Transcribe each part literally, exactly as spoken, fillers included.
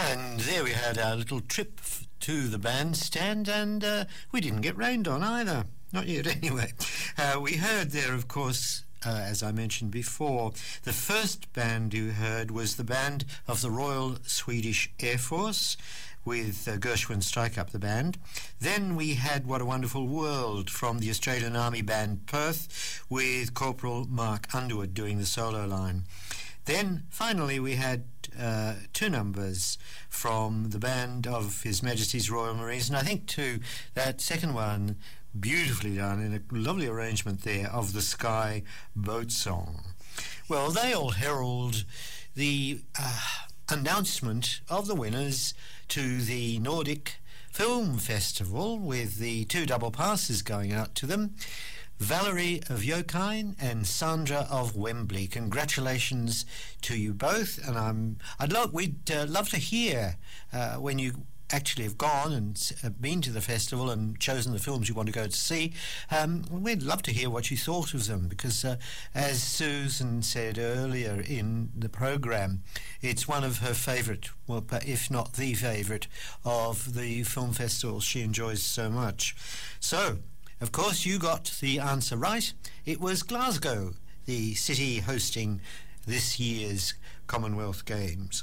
And there we had our little trip f- to the bandstand, and uh, we didn't get rained on either. Not yet, anyway. Uh, we heard there, of course, uh, as I mentioned before, the first band you heard was the band of the Royal Swedish Air Force, with uh, Gershwin Strike Up the band. Then we had What a Wonderful World from the Australian Army Band Perth, with Corporal Mark Underwood doing the solo line. Then finally we had uh, two numbers from the band of His Majesty's Royal Marines, and I think too that second one beautifully done in a lovely arrangement there of the Sky Boat Song. Well, they all herald the uh, announcement of the winners to the Nordic Film Festival, with the two double passes going out to them. Valerie of Yokine and Sandra of Wembley. Congratulations to you both, and I'm, I'd love, we'd uh, love to hear uh, when you actually have gone and uh, been to the festival and chosen the films you want to go to see. Um, we'd love to hear what you thought of them, because uh, as Susan said earlier in the programme, it's one of her favourite, well, if not the favourite, of the film festivals she enjoys so much. So, of course, you got the answer right. It was Glasgow, the city hosting this year's Commonwealth Games.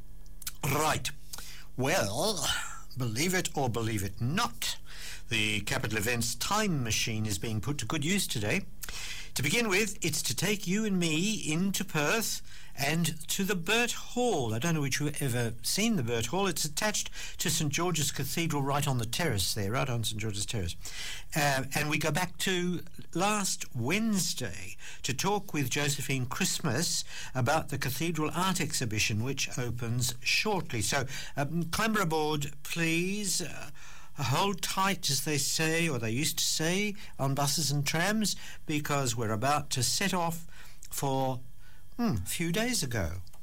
Right. Well, believe it or believe it not, the Capital Events time machine is being put to good use today. To begin with, it's to take you and me into Perth and to the Burt Hall. I don't know if you've ever seen the Burt Hall. It's attached to St George's Cathedral, right on the terrace there, right on St George's Terrace. Uh, and we go back to last Wednesday to talk with Josephine Christmas about the Cathedral Art Exhibition, which opens shortly. So um, clamber aboard, please. Uh, Hold tight, as they say, or they used to say, on buses and trams, because we're about to set off for hmm, a few days ago.